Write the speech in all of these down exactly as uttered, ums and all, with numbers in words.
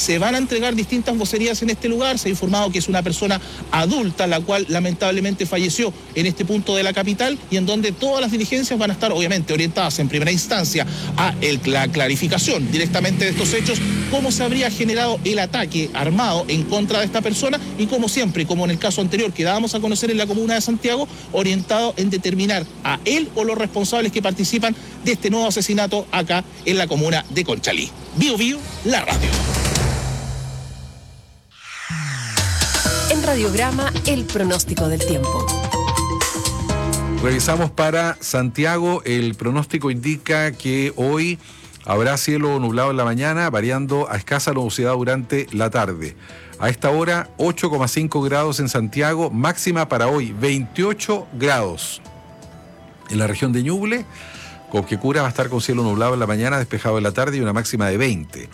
Se van a entregar distintas vocerías en este lugar. Se ha informado que es una persona adulta, la cual lamentablemente falleció en este punto de la capital, y en donde todas las diligencias van a estar obviamente orientadas en primera instancia a el, la clarificación directamente de estos hechos, cómo se habría generado el ataque armado en contra de esta persona, y como siempre, como en el caso anterior que dábamos a conocer en la comuna de Santiago, orientado en determinar a él o los responsables que participan de este nuevo asesinato acá en la comuna de Conchalí. Bio Bio, la radio. En Radiograma, el pronóstico del tiempo. Revisamos para Santiago. El pronóstico indica que hoy habrá cielo nublado en la mañana, variando a escasa nubosidad durante la tarde. A esta hora, ocho coma cinco grados en Santiago, máxima para hoy, veintiocho grados. En la región de Ñuble, Copquecura va a estar con cielo nublado en la mañana, despejado en la tarde y una máxima de veinte.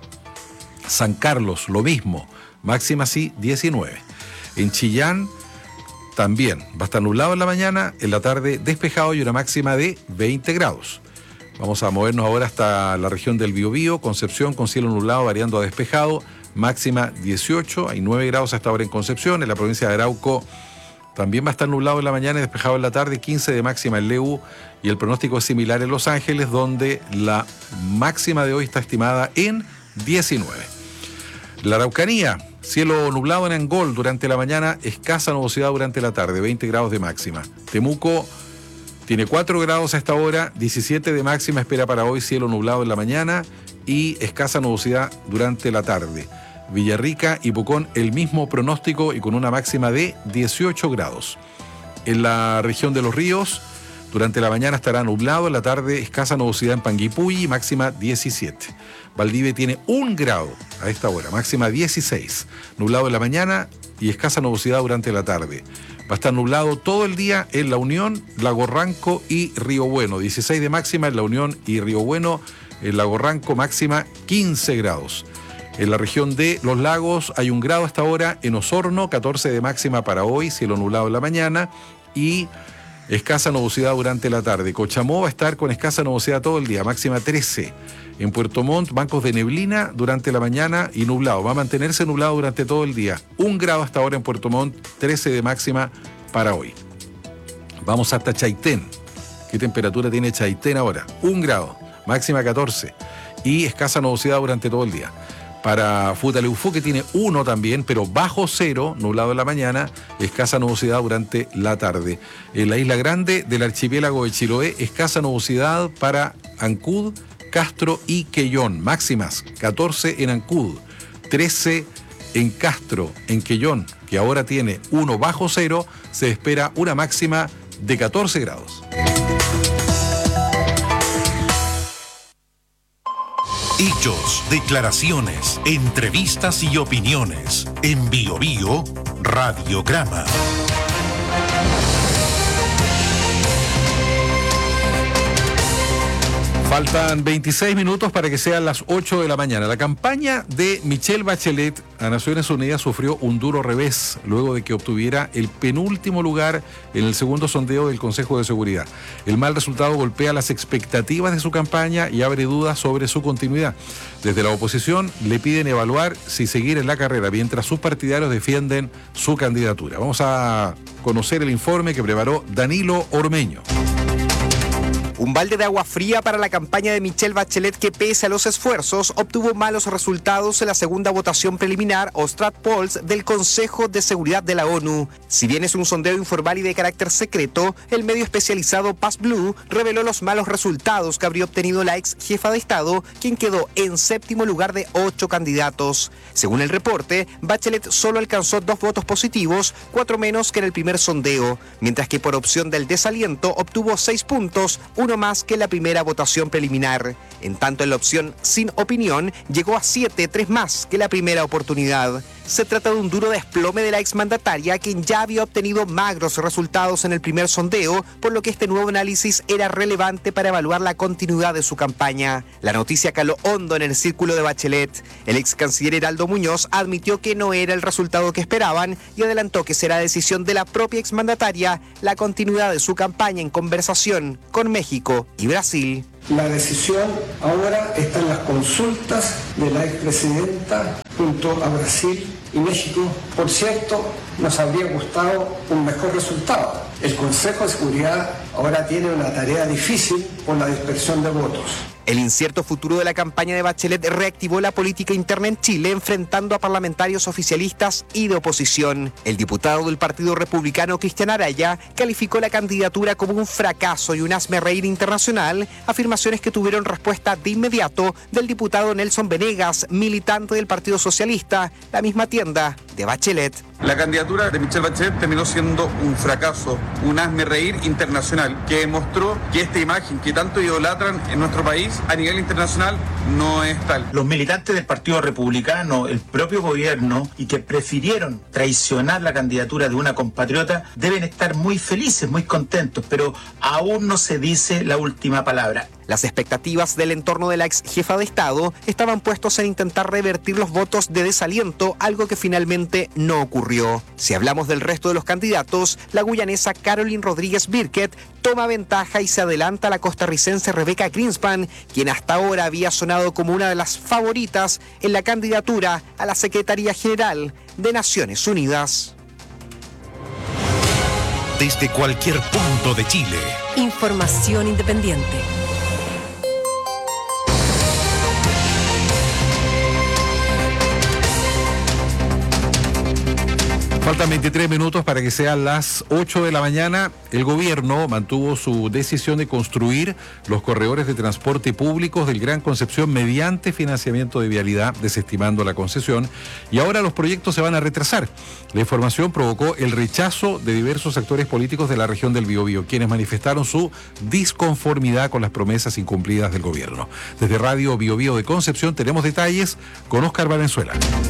San Carlos, lo mismo, máxima sí, diecinueve. En Chillán, también va a estar nublado en la mañana, en la tarde despejado y una máxima de veinte grados. Vamos a movernos ahora hasta la región del Biobío, Concepción con cielo nublado variando a despejado, máxima dieciocho, hay nueve grados hasta ahora en Concepción. En la provincia de Arauco también va a estar nublado en la mañana y despejado en la tarde, quince de máxima en Leu, y el pronóstico es similar en Los Ángeles, donde la máxima de hoy está estimada en diecinueve. La Araucanía, cielo nublado en Angol durante la mañana, escasa nubosidad durante la tarde, veinte grados de máxima. Temuco tiene cuatro grados a esta hora, diecisiete de máxima espera para hoy, cielo nublado en la mañana y escasa nubosidad durante la tarde. Villarrica y Pucón el mismo pronóstico y con una máxima de dieciocho grados. En la región de Los Ríos, durante la mañana estará nublado, en la tarde escasa nubosidad en Panguipulli, máxima diecisiete. Valdivia tiene un grado a esta hora, máxima dieciséis. Nublado en la mañana y escasa nubosidad durante la tarde. Va a estar nublado todo el día en La Unión, Lago Ranco y Río Bueno. dieciséis de máxima en La Unión y Río Bueno. En Lago Ranco máxima quince grados. En la región de Los Lagos hay un grado hasta ahora. En Osorno, catorce de máxima para hoy, cielo nublado en la mañana y escasa nubosidad durante la tarde. Cochamó va a estar con escasa nubosidad todo el día, máxima trece. En Puerto Montt, bancos de neblina durante la mañana y nublado. Va a mantenerse nublado durante todo el día. Un grado hasta ahora en Puerto Montt, trece de máxima para hoy. Vamos hasta Chaitén. ¿Qué temperatura tiene Chaitén ahora? Un grado, máxima catorce. Y escasa nubosidad durante todo el día. Para Futaleufú, que tiene uno también, pero bajo cero, nublado en la mañana, escasa nubosidad durante la tarde. En la isla grande del archipiélago de Chiloé, escasa nubosidad para Ancud, Castro y Quellón. Máximas, catorce en Ancud, trece en Castro, en Quellón, que ahora tiene uno bajo cero, se espera una máxima de catorce grados. Hechos, declaraciones, entrevistas y opiniones. En Bio Bio, Radiograma. Faltan veintiséis minutos para que sean las ocho de la mañana. La campaña de Michelle Bachelet a Naciones Unidas sufrió un duro revés luego de que obtuviera el penúltimo lugar en el segundo sondeo del Consejo de Seguridad. El mal resultado golpea las expectativas de su campaña y abre dudas sobre su continuidad. Desde la oposición le piden evaluar si seguir en la carrera, mientras sus partidarios defienden su candidatura. Vamos a conocer el informe que preparó Danilo Ormeño. Un balde de agua fría para la campaña de Michelle Bachelet, que pese a los esfuerzos obtuvo malos resultados en la segunda votación preliminar o Strat Polls del Consejo de Seguridad de la ONU. Si bien es un sondeo informal y de carácter secreto, el medio especializado Paz Blue reveló los malos resultados que habría obtenido la ex jefa de Estado, quien quedó en séptimo lugar de ocho candidatos. Según el reporte, Bachelet solo alcanzó dos votos positivos, cuatro menos que en el primer sondeo, mientras que por opción del desaliento obtuvo seis puntos, uno más que en la primera votación preliminar. En tanto, en la opción sin opinión llegó a siete, tres más que la primera oportunidad. Se trata de un duro desplome de la exmandataria, quien ya había obtenido magros resultados en el primer sondeo, por lo que este nuevo análisis era relevante para evaluar la continuidad de su campaña. La noticia caló hondo en el círculo de Bachelet. El ex canciller Heraldo Muñoz admitió que no era el resultado que esperaban y adelantó que será decisión de la propia exmandataria la continuidad de su campaña en conversación con México y Brasil. La decisión ahora está en las consultas de la expresidenta junto a Brasil y México. Por cierto, nos habría gustado un mejor resultado. El Consejo de Seguridad ahora tiene una tarea difícil por la dispersión de votos. El incierto futuro de la campaña de Bachelet reactivó la política interna en Chile, enfrentando a parlamentarios oficialistas y de oposición. El diputado del Partido Republicano, Cristian Araya, calificó la candidatura como un fracaso y un hazmerreír internacional, afirmaciones que tuvieron respuesta de inmediato del diputado Nelson Venegas, militante del Partido Socialista, la misma tienda de Bachelet. La candidatura de Michelle Bachelet terminó siendo un fracaso, un hazmerreír internacional que demostró que esta imagen que tanto idolatran en nuestro país a nivel internacional no es tal. Los militantes del Partido Republicano, el propio gobierno, y que prefirieron traicionar la candidatura de una compatriota, deben estar muy felices, muy contentos, pero aún no se dice la última palabra. Las expectativas del entorno de la ex jefa de Estado estaban puestos en intentar revertir los votos de desaliento, algo que finalmente no ocurrió. Si hablamos del resto de los candidatos, la guyanesa Caroline Rodríguez Birkett toma ventaja y se adelanta a la costarricense Rebecca Greenspan, quien hasta ahora había sonado como una de las favoritas en la candidatura a la Secretaría General de Naciones Unidas. Desde cualquier punto de Chile. Información independiente. Faltan veintitrés minutos para que sean las ocho de la mañana. El gobierno mantuvo su decisión de construir los corredores de transporte públicos del Gran Concepción mediante financiamiento de vialidad, desestimando la concesión, y ahora los proyectos se van a retrasar. La información provocó el rechazo de diversos actores políticos de la región del Biobío, quienes manifestaron su disconformidad con las promesas incumplidas del gobierno. Desde Radio Biobío de Concepción tenemos detalles con Óscar Valenzuela.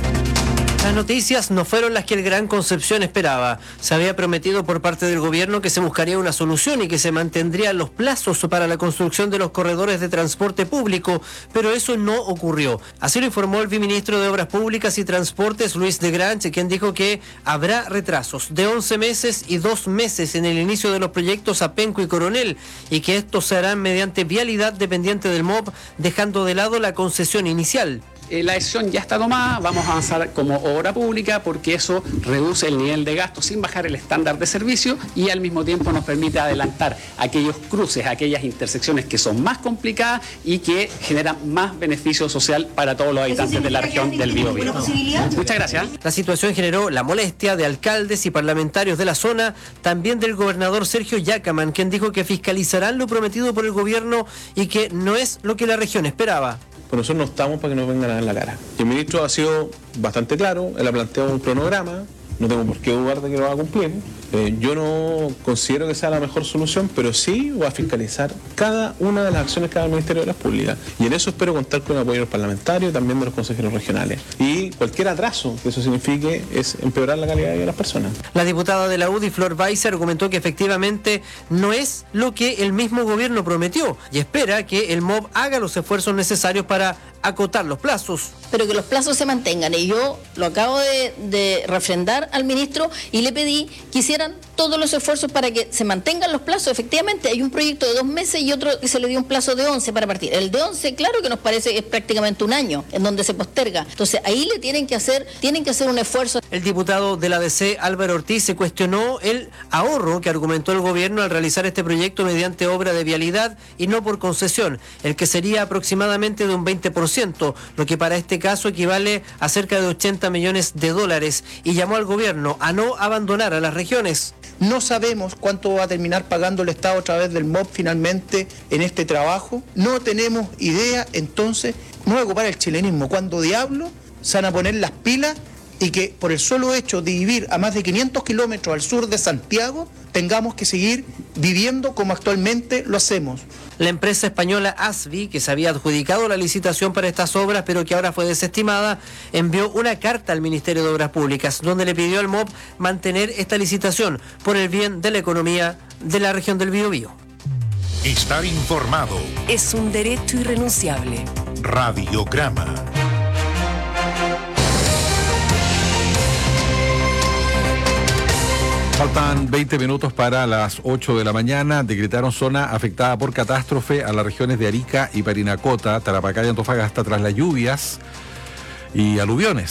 Las noticias no fueron las que el Gran Concepción esperaba. Se había prometido por parte del gobierno que se buscaría una solución y que se mantendrían los plazos para la construcción de los corredores de transporte público, pero eso no ocurrió. Así lo informó el viceministro de Obras Públicas y Transportes, Luis de Grange, quien dijo que habrá retrasos de once meses y dos meses en el inicio de los proyectos Apenco y Coronel, y que estos se harán mediante vialidad dependiente del M O B, dejando de lado la concesión inicial. Eh, la decisión ya está tomada, vamos a avanzar como obra pública porque eso reduce el nivel de gasto sin bajar el estándar de servicio y al mismo tiempo nos permite adelantar aquellos cruces, aquellas intersecciones que son más complicadas y que generan más beneficio social para todos los habitantes de la región del Biobío. Muchas gracias. La situación generó la molestia de alcaldes y parlamentarios de la zona, también del gobernador Sergio Yacaman, quien dijo que fiscalizarán lo prometido por el gobierno y que no es lo que la región esperaba. Pero nosotros no estamos para que nos vengan a dar la cara. Y el ministro ha sido bastante claro, él ha planteado un cronograma, no tengo por qué dudar de que lo va a cumplir. Eh, yo no considero que sea la mejor solución, pero sí voy a fiscalizar cada una de las acciones que haga el Ministerio de las Públicas. Y en eso espero contar con el apoyo de los parlamentarios y también de los consejeros regionales. Y cualquier atraso que eso signifique es empeorar la calidad de vida de las personas. La diputada de la U D I, Flor Weiss, argumentó que efectivamente no es lo que el mismo gobierno prometió y espera que el M O B haga los esfuerzos necesarios para acotar los plazos. Pero que los plazos se mantengan, y yo lo acabo de, de refrendar al ministro y le pedí que hicieran todos los esfuerzos para que se mantengan los plazos. Efectivamente hay un proyecto de dos meses y otro que se le dio un plazo de once para partir. El de once, claro que nos parece que es prácticamente un año en donde se posterga. Entonces ahí le tienen que hacer, tienen que hacer un esfuerzo. El diputado de la D C, Álvaro Ortiz, se cuestionó el ahorro que argumentó el gobierno al realizar este proyecto mediante obra de vialidad y no por concesión, el que sería aproximadamente de un veinte por ciento, lo que para este caso equivale a cerca de ochenta millones de dólares, y llamó al gobierno a no abandonar a las regiones. No sabemos cuánto va a terminar pagando el Estado a través del M O B finalmente en este trabajo. No tenemos idea, entonces, no voy a ocupar el chilenismo. ¿Cuándo diablo se van a poner las pilas y que por el solo hecho de vivir a más de quinientos kilómetros al sur de Santiago tengamos que seguir viviendo como actualmente lo hacemos? La empresa española Asvi, que se había adjudicado la licitación para estas obras, pero que ahora fue desestimada, envió una carta al Ministerio de Obras Públicas, donde le pidió al M O B mantener esta licitación por el bien de la economía de la región del Biobío. Estar informado es un derecho irrenunciable. Radiograma. Faltan veinte minutos para las ocho de la mañana. Decretaron zona afectada por catástrofe a las regiones de Arica y Parinacota, Tarapacá y Antofagasta tras las lluvias y aluviones